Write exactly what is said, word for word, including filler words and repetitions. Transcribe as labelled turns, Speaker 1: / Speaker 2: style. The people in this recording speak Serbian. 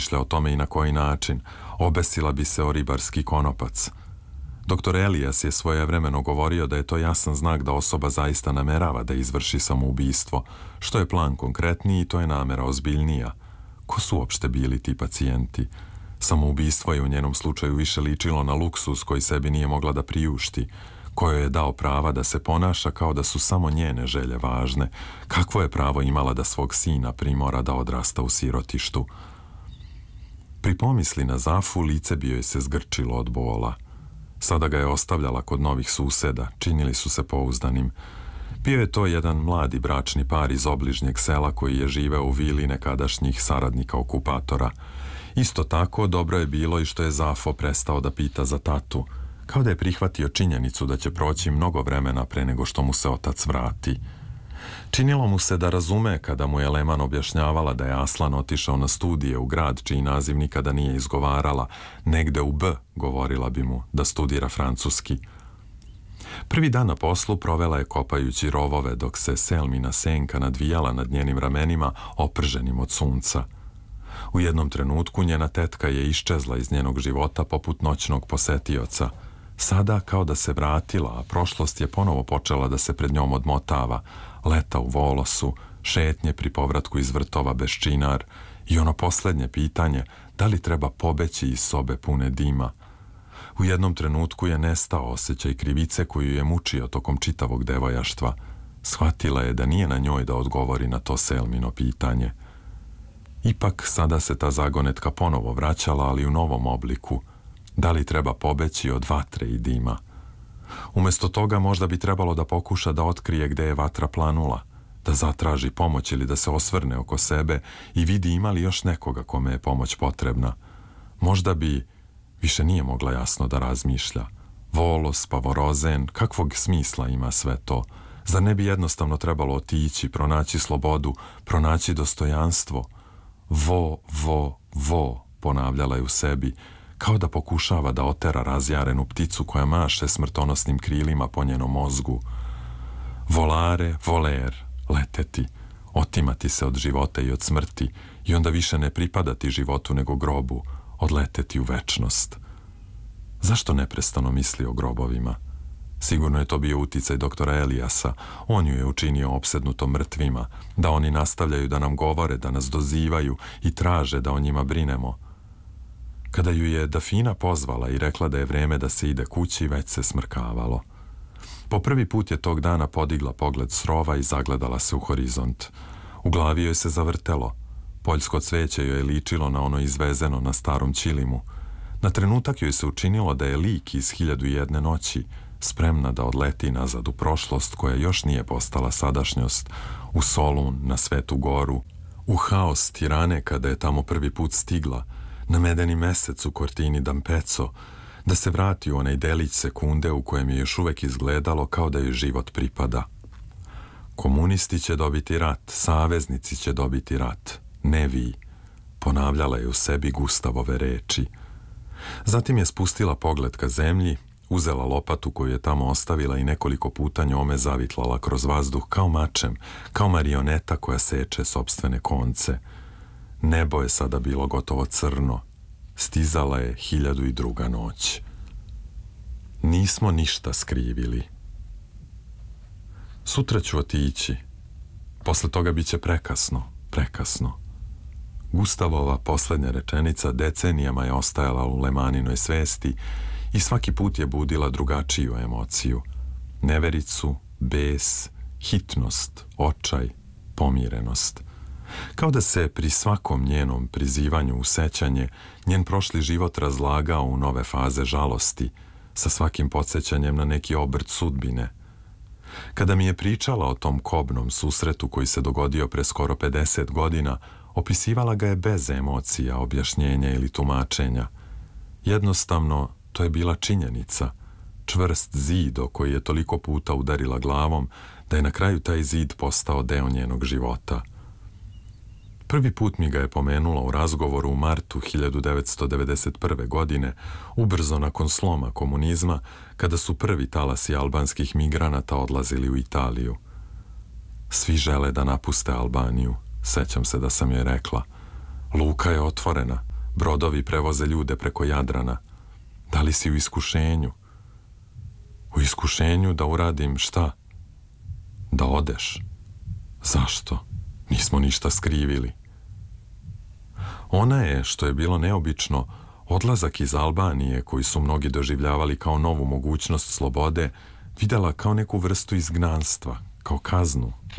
Speaker 1: razmišlja o tome i na koji način. Obesila bi se o ribarski konopac. Doktor Elias je svojevremeno govorio da je to jasan znak da osoba zaista namerava da izvrši samoubistvo. Što je plan konkretniji, to je namera ozbiljnija. Ko su uopšte bili ti pacijenti? Samoubistvo je u njenom slučaju više ličilo na luksus koji sebi nije mogla da priušti, kojoj je dao prava da se ponaša kao da su samo njene želje važne. Kakvo je pravo imala da svog sina primora da odrasta u sirotištu? Pri pomisli na Zafu lice bi joj se zgrčilo od bola. Sada ga je ostavljala kod novih suseda, činili su se pouzdanim. Bio je to jedan mladi bračni par iz obližnjeg sela koji je živeo u vili nekadašnjih saradnika okupatora. Isto tako dobro je bilo i što je Zafo prestao da pita za tatu, kao da je prihvatio činjenicu da će proći mnogo vremena pre nego što mu se otac vrati. Činilo mu se da razume kada mu je Leman objašnjavala da je Aslan otišao na studije u grad čiji naziv nikada nije izgovarala, negde u B, govorila bi mu, da studira francuski. Prvi dan na poslu provela je kopajući rovove dok se Selmina senka nadvijala nad njenim ramenima oprženim od sunca. U jednom trenutku njena tetka je iščezla iz njenog života poput noćnog posetioca. Sada kao da se vratila, a prošlost je ponovo počela da se pred njom odmotava, leta u Volosu, šetnje pri povratku iz vrtova Beščinar i ono poslednje pitanje, da li treba pobeći iz sobe pune dima. U jednom trenutku je nestao osjećaj krivice koju je mučio tokom čitavog devojaštva. Shvatila je da nije na njoj da odgovori na to Selmino pitanje. Ipak sada se ta zagonetka ponovo vraćala, ali u novom obliku. Da li treba pobeći od vatre i dima? Umesto toga možda bi trebalo da pokuša da otkrije gde je vatra planula, da zatraži pomoć ili da se osvrne oko sebe i vidi ima li još nekoga kome je pomoć potrebna. Možda bi, više nije mogla jasno da razmišlja. Volos, Pavorozen, kakvog smisla ima sve to? Zar ne bi jednostavno trebalo otići, pronaći slobodu, pronaći dostojanstvo? Vo, vo, vo, ponavljala je u sebi, kao da pokušava da otera razjarenu pticu koja maše smrtonosnim krilima po njenom mozgu. Volare, voler, leteti, otimati se od života i od smrti i onda više ne pripadati životu nego grobu, odleteti u večnost. Zašto neprestano misli o grobovima? Sigurno je to bio uticaj doktora Eliasa, on ju je učinio opsednutom mrtvima, da oni nastavljaju da nam govore, da nas dozivaju i traže da o njima brinemo. Kada ju je Dafina pozvala i rekla da je vreme da se ide kući, već se smrkavalo. Po prvi put je tog dana podigla pogled s rova i zagledala se u horizont. U glavi joj se zavrtelo. Poljsko cveće joj je ličilo na ono izvezeno na starom ćilimu. Na trenutak joj se učinilo da je lik iz Hiljadu i jedne noći, spremna da odleti nazad u prošlost koja još nije postala sadašnjost, u Solun, na Svetu Goru, u haos Tirane kada je tamo prvi put stigla, na medeni mesec u Cortini d'Ampezzo, da se vrati u onaj delić sekunde u kojem je još uvek izgledalo kao da joj život pripada. Komunisti će dobiti rat, saveznici će dobiti rat, ne vi, ponavljala je u sebi Gustavove reči. Zatim je spustila pogled ka zemlji, uzela lopatu koju je tamo ostavila i nekoliko puta njome zavitlala kroz vazduh kao mačem, kao marioneta koja seče sopstvene konce. Nebo je sada bilo gotovo crno. Stizala je hiljadu i druga noć. Nismo ništa skrivili. Sutra ću otići. Posle toga bit će prekasno, prekasno. Gustavova poslednja rečenica decenijama je ostajala u Lemaninoj svesti i svaki put je budila drugačiju emociju. Nevericu, bes, hitnost, očaj, pomirenost. Kao da se pri svakom njenom prizivanju u sećanje njen prošli život razlagao u nove faze žalosti, sa svakim podsjećanjem na neki obrt sudbine. Kada mi je pričala o tom kobnom susretu koji se dogodio pre skoro pedeset godina, opisivala ga je bez emocija, objašnjenja ili tumačenja. Jednostavno, to je bila činjenica, čvrst zid o koji je toliko puta udarila glavom da je na kraju taj zid postao deo njenog života. Prvi put mi ga je pomenula u razgovoru u martu hiljadu devetsto devedeset prve. godine, ubrzo nakon sloma komunizma, kada su prvi talasi albanskih migranata odlazili u Italiju. Svi žele da napuste Albaniju, sećam se da sam joj rekla. Luka je otvorena, Brodovi prevoze ljude preko Jadrana. Da li si u iskušenju? U iskušenju da uradim šta? Da odeš. Zašto? Nismo ništa skrivili. Ona je, što je bilo neobično, odlazak iz Albanije, koji su mnogi doživljavali kao novu mogućnost slobode, videla kao neku vrstu izgnanstva, kao kaznu.